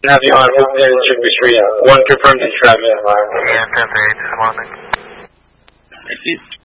Have you on Oakland and Chickpea Street. One confirmed in traffic. Yeah, 10-8, good morning.